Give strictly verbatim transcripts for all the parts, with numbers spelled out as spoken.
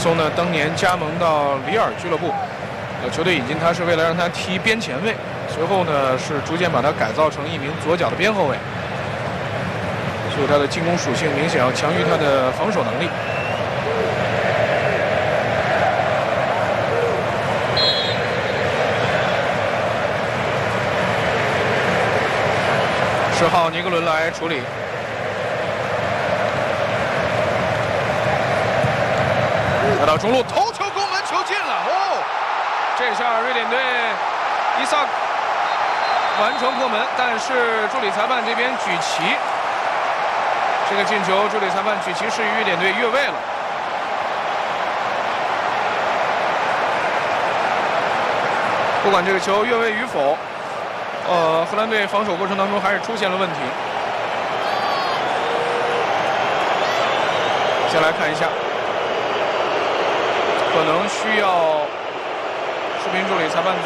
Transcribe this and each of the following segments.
松呢，当年加盟到里尔俱乐部，呃，球队引进他是为了让他踢边前卫，随后呢是逐渐把他改造成一名左脚的边后卫，所以他的进攻属性明显要强于他的防守能力。十号尼格伦来处理。 来到中路，头球攻门，球进了！哦，这下瑞典队伊萨完成破门，但是助理裁判这边举旗，这个进球助理裁判举旗示意瑞典队越位了。不管这个球越位与否，呃，荷兰队防守过程当中还是出现了问题。先来看一下。 可能需要视频助理裁判组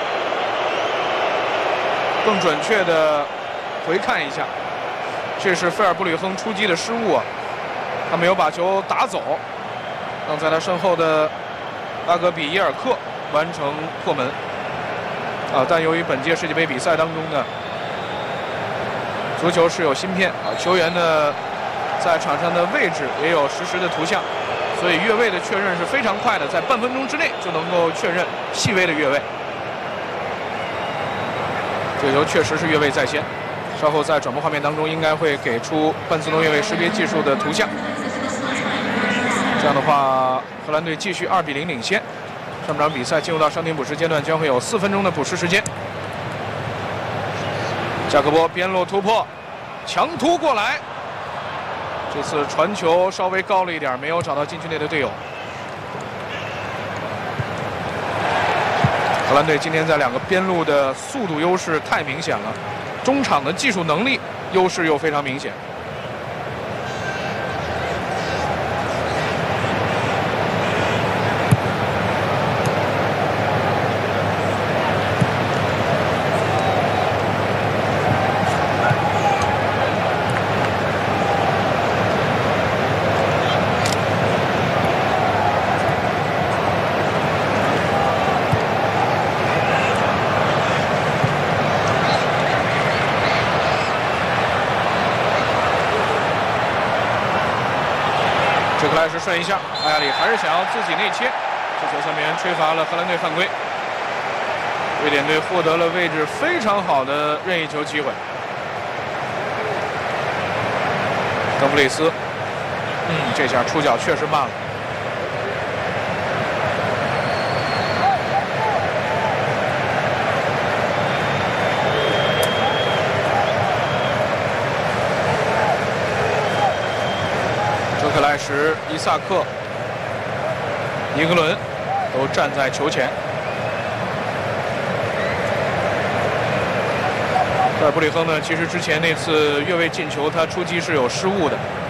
更准确的回看一下，这是费尔布吕亨出击的失误啊，他没有把球打走，让在他身后的拉格比耶尔克完成破门啊。但由于本届世界杯比赛当中呢，足球是有芯片啊，球员呢在场上的位置也有实时的图像。 所以越位的确认是非常快的，在半分钟之内就能够确认细微的越位。这球确实是越位在先，稍后在转播画面当中应该会给出半自动越位识别技术的图像。这样的话，荷兰队继续二比零领先。上半场比赛进入到伤停补时阶段，将会有四分钟的补时时间。加克波边路突破，强突过来。 这次传球稍微高了一点，没有找到禁区内的队友。荷兰队今天在两个边路的速度优势太明显了，中场的技术能力优势又非常明显。是顺一下，艾亚里还是想要自己内切，这球下面吹罚了荷兰队犯规。瑞典队获得了位置非常好的任意球机会。邓布里斯，嗯，这下出脚确实慢了。克莱什、伊萨克、尼格伦都站在球前。费尔布吕亨呢，其实之前那次越位进球，他出击是有失误的。